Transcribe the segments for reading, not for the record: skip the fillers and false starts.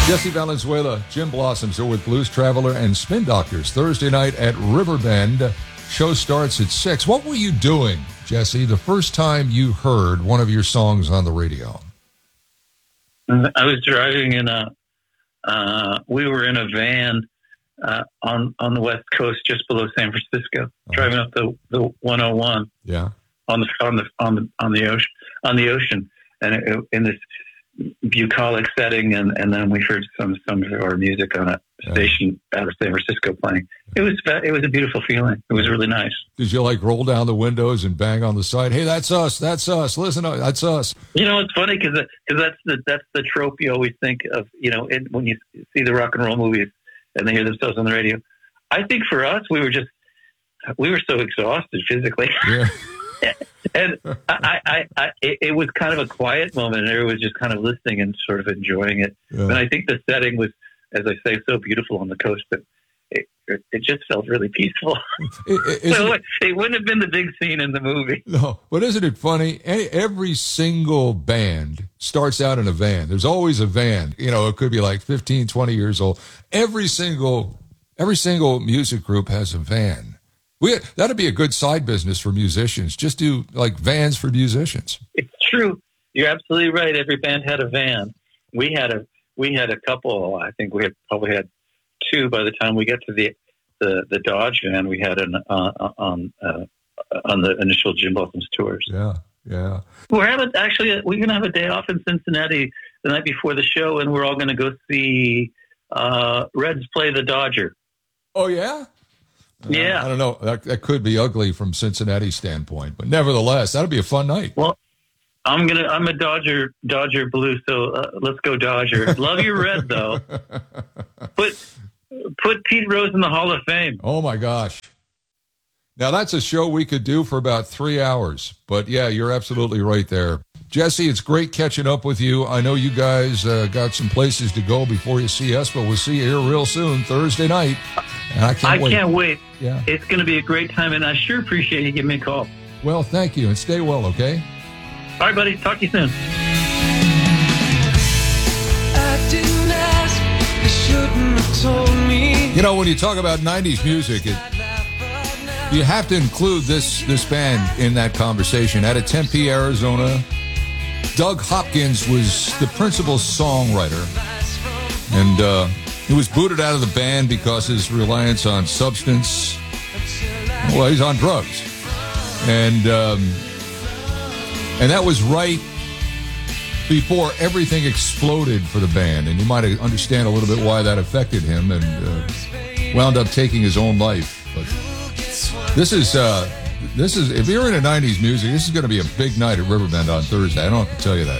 Jesse Valenzuela, Jim Blossoms are with Blues Traveler and Spin Doctors Thursday night at Riverbend. Show starts at 6. What were you doing, Jesse, the first time you heard one of your songs on the radio? I was driving in we were in a van on the West Coast, just below San Francisco, driving up the 101. Yeah. On the ocean, and in this bucolic setting, and then we heard some of our music on a station out of San Francisco playing. It was a beautiful feeling. It was really nice. Did you roll down the windows and bang on the side? Hey, that's us. Listen, that's us. It's funny because that's the trope you always think of. When you see the rock and roll movies and they hear themselves on the radio. I think for us, we were so exhausted physically. Yeah. And it was kind of a quiet moment, and everyone was just kind of listening and sort of enjoying it. Yeah. And I think the setting was, as I say, so beautiful on the coast that it just felt really peaceful. It wouldn't have been the big scene in the movie. No, but isn't it funny? Every single band starts out in a van. There's always a van. It could be 15, 20 years old. Every single music group has a van. That'd be a good side business for musicians. Just do vans for musicians. It's true. You're absolutely right. Every band had a van. We had a couple. I think we probably had two by the time we get to the Dodge van. We had on the initial Jim Blossoms tours. Yeah. We're going to have a day off in Cincinnati the night before the show, and we're all going to go see Reds play the Dodger. Oh yeah. Yeah. I don't know. That could be ugly from Cincinnati's standpoint, but nevertheless, that'll be a fun night. Well, I'm a Dodger blue, so let's go Dodger. Love your red though. Put Pete Rose in the Hall of Fame. Oh my gosh. Now that's a show we could do for about 3 hours, but yeah, you're absolutely right there. Jesse, it's great catching up with you. I know you guys got some places to go before you see us, but we'll see you here real soon, Thursday night. And I can't wait. Yeah. It's going to be a great time, and I sure appreciate you giving me a call. Well, thank you, and stay well, okay? All right, buddy. Talk to you soon. I didn't ask. You shouldn't have told me. When you talk about 90s music, you have to include this band in that conversation. Out of Tempe, Arizona, Doug Hopkins was the principal songwriter, and he was booted out of the band because his reliance on substance. Well, he's on drugs, and that was right before everything exploded for the band, and you might understand a little bit why that affected him, and wound up taking his own life. But this is if you're into 90s music, this is going to be a big night at Riverbend on Thursday. I don't have to tell you that.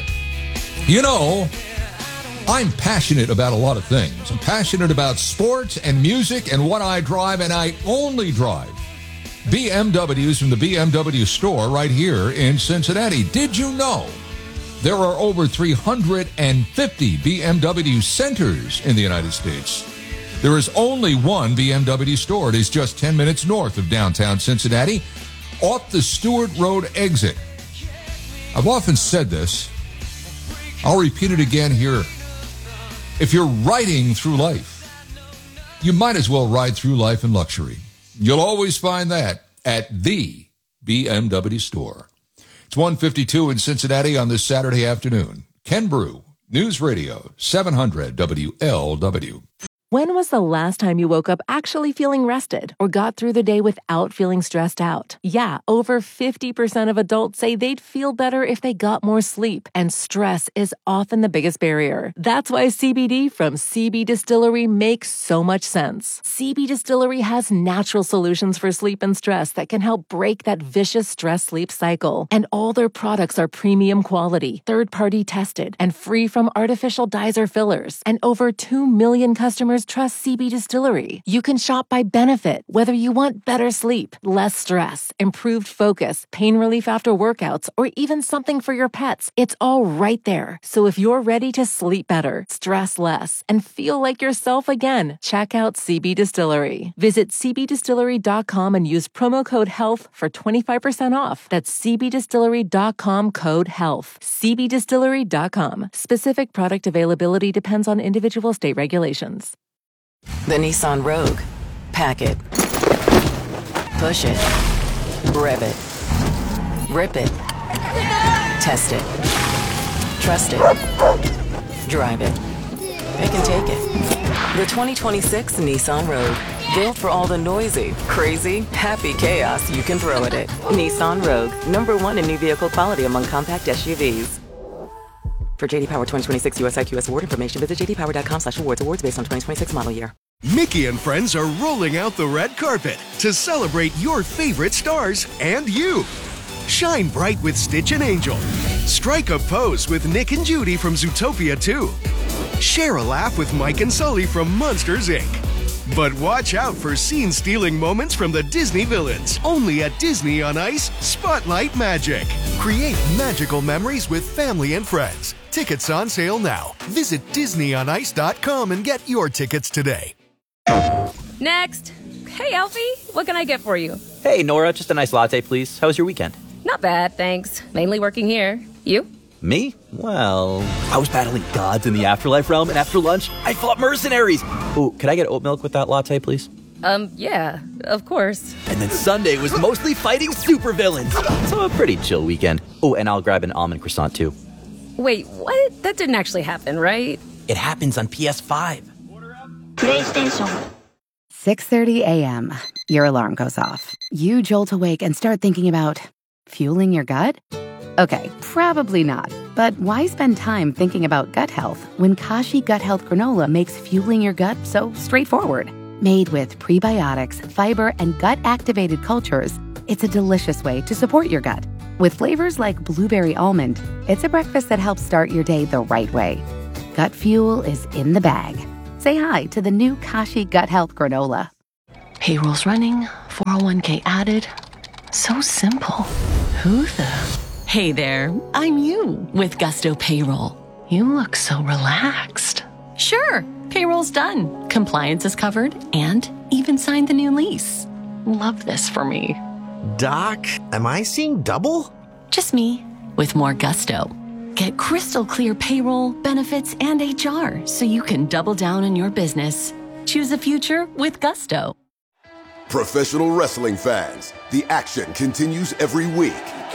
I'm passionate about a lot of things. I'm passionate about sports and music and what I drive, and I only drive BMWs from the BMW store right here in Cincinnati. Did you know there are over 350 BMW centers in the United States? There is only one BMW store. It is just 10 minutes north of downtown Cincinnati, off the Stewart Road exit. I've often said this. I'll repeat it again here. If you're riding through life, you might as well ride through life in luxury. You'll always find that at the BMW store. It's 1:52 in Cincinnati on this Saturday afternoon. Ken Brew, News Radio 700 WLW. When was the last time you woke up actually feeling rested or got through the day without feeling stressed out? Yeah, over 50% of adults say they'd feel better if they got more sleep, and stress is often the biggest barrier. That's why CBD from CB Distillery makes so much sense. CB Distillery has natural solutions for sleep and stress that can help break that vicious stress-sleep cycle. And all their products are premium quality, third-party tested, and free from artificial dyes or fillers. And over 2 million customers customers trust CB Distillery. You can shop by benefit, whether you want better sleep, less stress, improved focus, pain relief after workouts, or even something for your pets. It's all right there. So if you're ready to sleep better, stress less, and feel like yourself again, check out CB Distillery. Visit cbdistillery.com and use promo code HEALTH for 25% off. That's cbdistillery.com, code HEALTH. cbdistillery.com. Specific product availability depends on individual state regulations. The Nissan Rogue. Pack it. Push it. Rev it. Rip it. Test it. Trust it. Drive it. It can take it. The 2026 Nissan Rogue. Built for all the noisy, crazy, happy chaos you can throw at it. Nissan Rogue. #1 in new vehicle quality among compact SUVs. For JD Power 2026 US IQS award information, visit jdpower.com/awards. Awards based on 2026 model year. Mickey and friends are rolling out the red carpet to celebrate your favorite stars and you. Shine bright with Stitch and Angel. Strike a pose with Nick and Judy from Zootopia 2. Share a laugh with Mike and Sully from Monsters, Inc. But watch out for scene-stealing moments from the Disney villains. Only at Disney on Ice Spotlight Magic. Create magical memories with family and friends. Tickets on sale now. Visit DisneyOnIce.com and get your tickets today. Next. Hey, Alfie, what can I get for you? Hey, Nora, just a nice latte, please. How was your weekend? Not bad, thanks. Mainly working here. You? Me? Well, I was battling gods in the afterlife realm, and after lunch, I fought mercenaries. Oh, could I get oat milk with that latte, please? Yeah, of course. And then Sunday was mostly fighting supervillains. So a pretty chill weekend. Oh, and I'll grab an almond croissant, too. Wait, what? That didn't actually happen, right? It happens on PS5. PlayStation. 6:30 a.m. Your alarm goes off. You jolt awake and start thinking about fueling your gut? Okay, probably not. But why spend time thinking about gut health when Kashi Gut Health Granola makes fueling your gut so straightforward? Made with prebiotics, fiber, and gut-activated cultures, it's a delicious way to support your gut. With flavors like blueberry almond, it's a breakfast that helps start your day the right way. Gut fuel is in the bag. Say hi to the new Kashi Gut Health Granola. Payroll's running, 401k added. So simple. Who the... Hey there, I'm you with Gusto Payroll. You look so relaxed. Sure, payroll's done. Compliance is covered and even signed the new lease. Love this for me. Doc, am I seeing double? Just me with more Gusto. Get crystal clear payroll, benefits, and HR so you can double down on your business. Choose a future with Gusto. Professional wrestling fans, the action continues every week.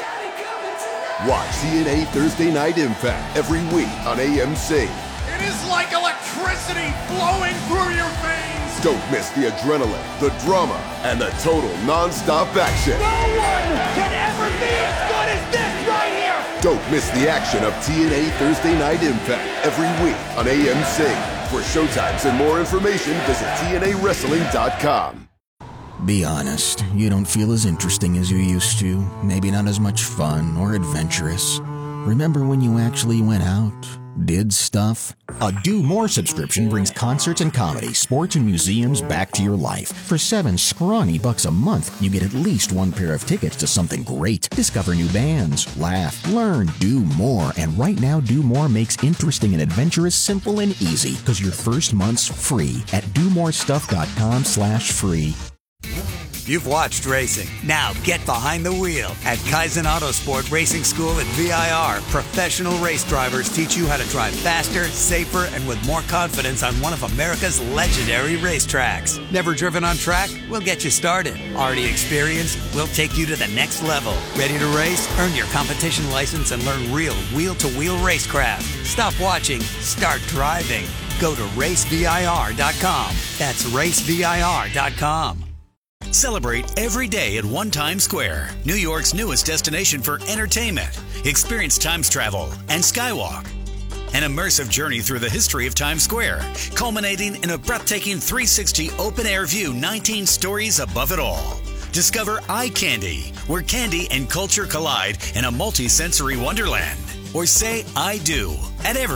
Watch TNA Thursday Night Impact every week on AMC. It is like electricity flowing through your veins. Don't miss the adrenaline, the drama, and the total non-stop action. No one can ever be as good as this right here. Don't miss the action of TNA Thursday Night Impact every week on AMC. For showtimes and more information, visit TNAWrestling.com. Be honest, you don't feel as interesting as you used to. Maybe not as much fun or adventurous. Remember when you actually went out? Did stuff? A Do More subscription brings concerts and comedy, sports and museums back to your life. For $7 scrawny a month, you get at least one pair of tickets to something great. Discover new bands, laugh, learn, do more. And right now, Do More makes interesting and adventurous simple and easy because your first month's free at domorestuff.com/free. You've watched racing. Now get behind the wheel. At Kaizen Autosport Racing School at VIR, professional race drivers teach you how to drive faster, safer, and with more confidence on one of America's legendary racetracks. Never driven on track? We'll get you started. Already experienced? We'll take you to the next level. Ready to race? Earn your competition license and learn real wheel-to-wheel racecraft. Stop watching. Start driving. Go to racevir.com. That's racevir.com. Celebrate every day at One Times Square, New York's newest destination for entertainment. Experience Times Travel and Skywalk. An immersive journey through the history of Times Square, culminating in a breathtaking 360 open-air view 19 stories above it all. Discover Eye Candy, where candy and culture collide in a multi-sensory wonderland. Or say I do at Ever,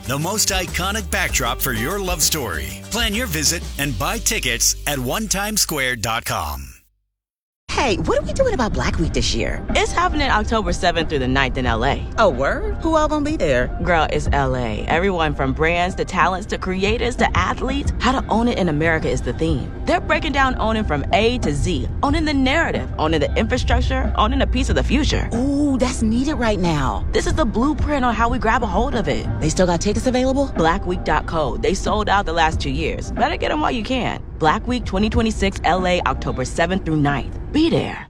the most iconic backdrop for your love story. Plan your visit and buy tickets at onetimesquare.com. Hey, what are we doing about Black Week this year? It's happening October 7th through the 9th in L.A. Oh, word? Who all gonna be there? Girl, it's L.A. Everyone from brands to talents to creators to athletes. How to own it in America is the theme. They're breaking down owning from A to Z. Owning the narrative, owning the infrastructure, owning a piece of the future. Ooh, that's needed right now. This is the blueprint on how we grab a hold of it. They still got tickets available? Blackweek.co. They sold out the last 2 years. Better get them while you can. Black Week 2026 LA, October 7th through 9th. Be there.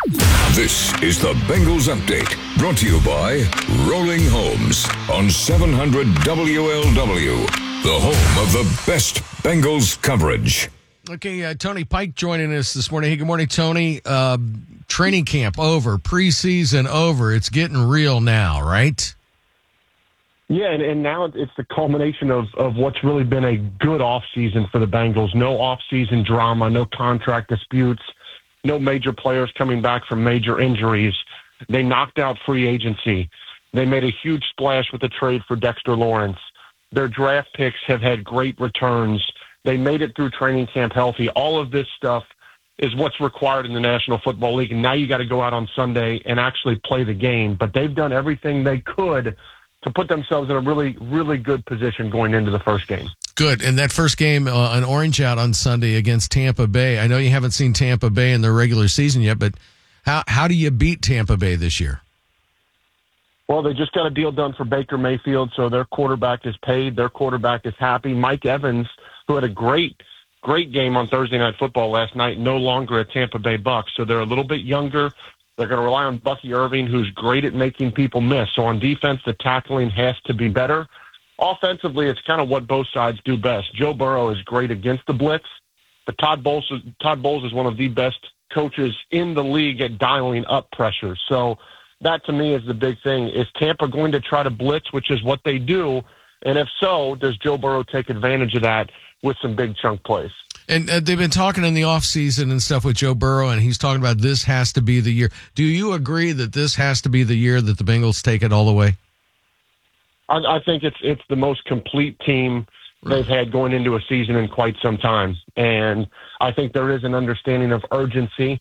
This is the Bengals Update, brought to you by Rolling Homes on 700 WLW, the home of the best Bengals coverage. Okay, Tony Pike joining us this morning. Hey, good morning, Tony. Training camp over, preseason over. It's getting real now, right? Yeah, and now it's the culmination of what's really been a good offseason for the Bengals. No offseason drama, no contract disputes, no major players coming back from major injuries. They knocked out free agency. They made a huge splash with the trade for Dexter Lawrence. Their draft picks have had great returns. They made it through training camp healthy. All of this stuff is what's required in the National Football League. And now you got to go out on Sunday and actually play the game. But they've done everything they could to put themselves in a really, really good position going into the first game. Good. And that first game on Orange Out on Sunday against Tampa Bay, I know you haven't seen Tampa Bay in their regular season yet, but how do you beat Tampa Bay this year? Well, they just got a deal done for Baker Mayfield, so their quarterback is paid. Their quarterback is happy. Mike Evans, who had a great game on Thursday Night Football last night, no longer at Tampa Bay Bucks, so they're a little bit younger. They're going to rely on Bucky Irving, who's great at making people miss. So on defense, the tackling has to be better. Offensively, it's kind of what both sides do best. Joe Burrow is great against the blitz, but Todd Bowles is one of the best coaches in the league at dialing up pressure. So that, to me, is the big thing. Is Tampa going to try to blitz, which is what they do? And if so, does Joe Burrow take advantage of that with some big chunk plays? And they've been talking in the offseason and stuff with Joe Burrow, and he's talking about this has to be the year. Do you agree that this has to be the year that the Bengals take it all the way? I think it's the most complete team they've had going into a season in quite some time. And I think there is an understanding of urgency.